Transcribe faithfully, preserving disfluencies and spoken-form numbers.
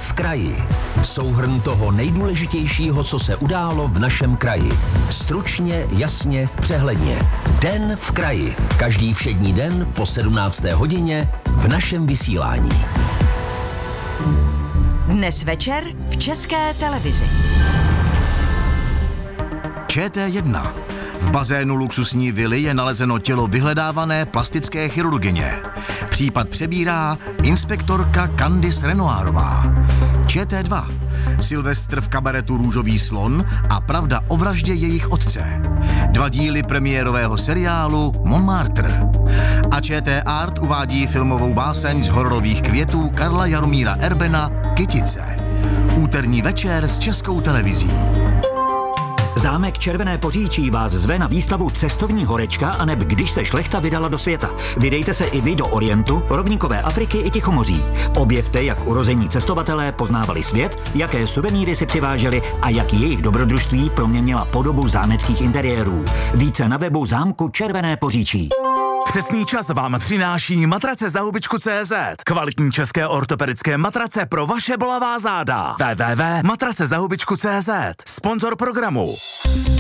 v kraji. Souhrn toho nejdůležitějšího, co se událo v našem kraji. Stručně, jasně, přehledně. Den v kraji. Každý všední den po sedmnácté hodině v našem vysílání. Dnes večer v České televizi. Č T jedna. V bazénu luxusní vily je nalezeno tělo vyhledávané plastické chirurgyně. Případ přebírá inspektorka Candice Renoirová. Č T dva. Silvestr v kabaretu Růžový slon a pravda o vraždě jejich otce. Dva díly premiérového seriálu Montmartre. A Č T Art uvádí filmovou báseň z hororových květů Karla Jaromíra Erbena Kytice. Úterní večer s Českou televizí. Zámek Červené Poříčí vás zve na výstavu Cestovní horečka aneb Když se šlechta vydala do světa. Vydejte se i vy do Orientu, rovníkové Afriky i Tichomoří. Objevte, jak urození cestovatelé poznávali svět, jaké suvenýry si přiváželi a jak jejich dobrodružství proměnila podobu zámeckých interiérů. Více na webu zámku Červené Poříčí. Přesný čas vám přináší matrace za hubičku tečka cé zet. Kvalitní české ortopedické matrace pro vaše bolavá záda. w w w tečka matrace za hubičku tečka cé zet. Sponzor programu.